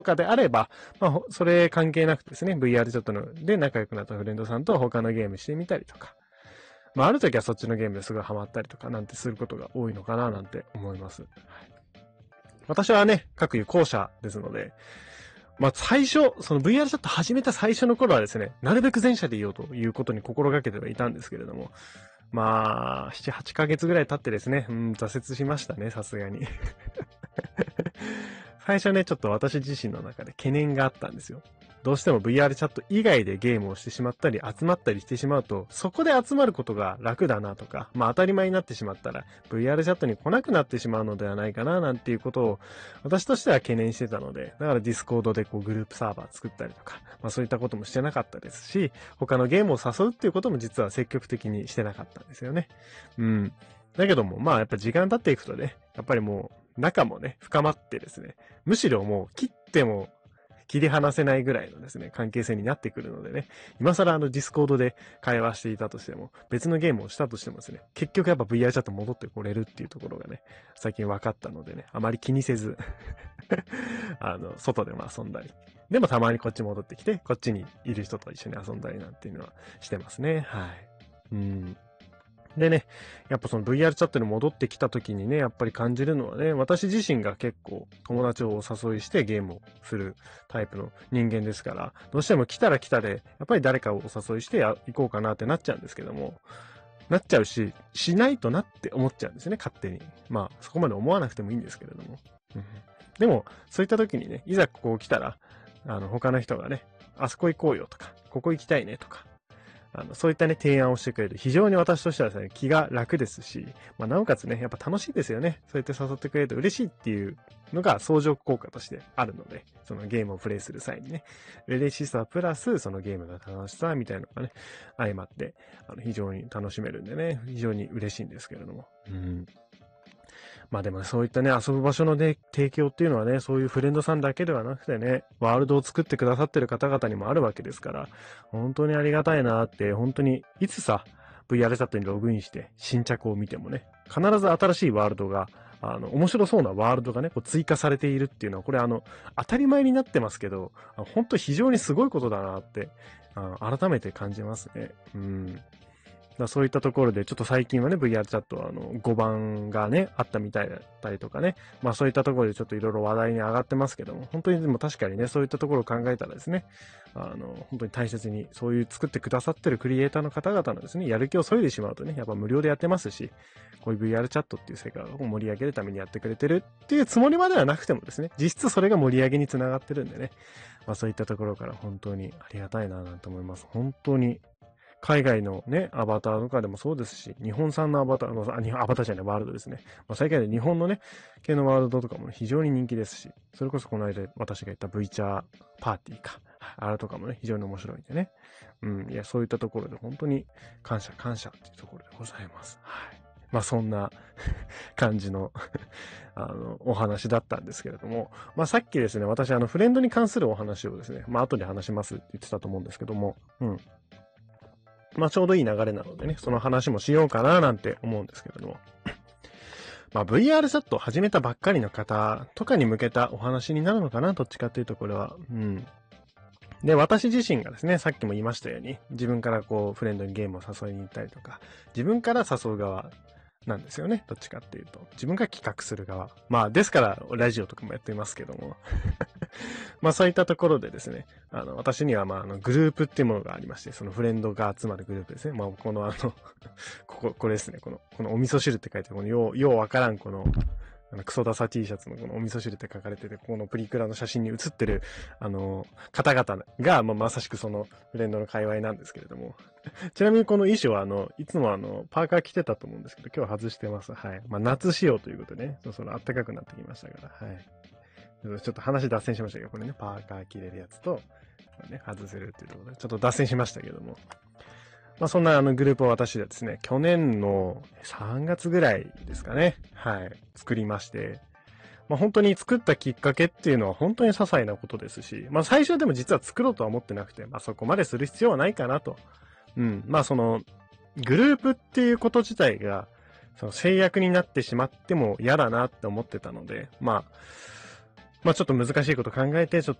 かであれば、まあ、それ関係なくですね、VR チャットで仲良くなったフレンドさんと他のゲームしてみたりとか、まあ、ある時はそっちのゲームですごいハマったりとかなんてすることが多いのかななんて思います。私はね、各有後者ですので、まあ最初、その VR チャット始めた最初の頃はですね、なるべく前者でいようということに心がけてはいたんですけれども、まあ、7、8ヶ月ぐらい経ってですね、挫折しましたね、さすがに。最初ね、ちょっと私自身の中で懸念があったんですよ。どうしても VR チャット以外でゲームをしてしまったり集まったりしてしまうと、そこで集まることが楽だなとか、まあ当たり前になってしまったら VR チャットに来なくなってしまうのではないかななんていうことを私としては懸念してたので、だからディスコードでこうグループサーバー作ったりとか、まあそういったこともしてなかったですし、他のゲームを誘うっていうことも実は積極的にしてなかったんですよね。だけども、まあやっぱ時間経っていくとね、やっぱりもう仲もね、深まってですね、むしろもう切っても切り離せないぐらいのですね、関係性になってくるのでね、今更ディスコードで会話していたとしても、別のゲームをしたとしてもですね、結局やっぱ VR チャット戻ってこれるっていうところがね、最近分かったのでね、あまり気にせず外でも遊んだり、でもたまにこっち戻ってきて、こっちにいる人と一緒に遊んだりなんていうのはしてますね。はい。でね、やっぱその VR チャットに戻ってきた時にね、やっぱり感じるのはね、私自身が結構友達をお誘いしてゲームをするタイプの人間ですから、どうしても来たら来たで、やっぱり誰かをお誘いして行こうかなってなっちゃうんですけども、なっちゃうし、しないとなって思っちゃうんですね、勝手に。まあ、そこまで思わなくてもいいんですけれども。でも、そういった時にね、いざここ来たら、他の人がね、あそこ行こうよとか、ここ行きたいねとか、そういったね、提案をしてくれる。非常に私としてはですね、気が楽ですし、まあ、なおかつね、やっぱ楽しいですよね。そうやって誘ってくれると嬉しいっていうのが相乗効果としてあるので、そのゲームをプレイする際にね、嬉しさプラス、そのゲームの楽しさみたいなのがね、相まって、非常に楽しめるんでね、非常に嬉しいんですけれども。まあでもそういったね、遊ぶ場所のね、提供っていうのはね、そういうフレンドさんだけではなくてね、ワールドを作ってくださってる方々にもあるわけですから、本当にありがたいなって、本当に、いつさ、VR チャットにログインして新着を見てもね、必ず新しいワールドが、面白そうなワールドがね、こう追加されているっていうのは、これ当たり前になってますけど、本当非常にすごいことだなって、改めて感じますね。そういったところで、ちょっと最近はね、VR チャットは5番がね、あったみたいだったりとかね、まあそういったところでちょっといろいろ話題に上がってますけども、本当にでも確かにね、そういったところを考えたらですね、本当に大切に、そういう作ってくださってるクリエイターの方々のですね、やる気を削いでしまうとね、やっぱ無料でやってますし、こういう VR チャットっていう世界を盛り上げるためにやってくれてるっていうつもりまではなくてもですね、実質それが盛り上げにつながってるんでね、まあそういったところから本当にありがたいなと思います。本当に海外のね、アバターとかでもそうですし、日本産のアバター、アバターじゃない、ワールドですね。まあ、最近で日本のね、系のワールドとかも非常に人気ですし、それこそこの間私が言った V チャーパーティーか。あれとかもね、非常に面白いんでね。いや、そういったところで本当に感謝っていうところでございます。はい。まあそんな感じのお話だったんですけれども、まあさっきですね、私フレンドに関するお話をですね、まあ後で話しますって言ってたと思うんですけども、まあちょうどいい流れなのでね、その話もしようかななんて思うんですけれども。まあ VR チャットを始めたばっかりの方とかに向けたお話になるのかな、どっちかっていうとこれは。で、私自身がですね、さっきも言いましたように、自分からこう、フレンドにゲームを誘いに行ったりとか、自分から誘う側なんですよね。どっちかっていうと。自分が企画する側。まあ、ですから、ラジオとかもやっていますけども。まあ、そういったところでですね、私には、まあ、グループっていうものがありまして、そのフレンドが集まるグループですね。まあ、このこれですね、このお味噌汁って書いてある、このようわからん、この、クソダサ T シャツのこのお味噌汁って書かれてて、このプリクラの写真に写ってる、方々が、まさしくそのフレンドの界隈なんですけれども。ちなみにこの衣装はいつもパーカー着てたと思うんですけど、今日外してます。はい。まあ、夏仕様ということでね、そろ暖かくなってきましたから、はい。ちょっと話脱線しましたけど、これね、パーカー着れるやつと、ね、外せるっていうところで、ちょっと脱線しましたけども。まあそんなグループを私はですね、去年の3月ぐらいですかね。はい。作りまして。まあ本当に作ったきっかけっていうのは本当に些細なことですし、まあ最初はでも実は作ろうとは思ってなくて、まあそこまでする必要はないかなと。まあその、グループっていうこと自体が、その制約になってしまっても嫌だなって思ってたので、まあ、 まあちょっと難しいこと考えて、ちょっ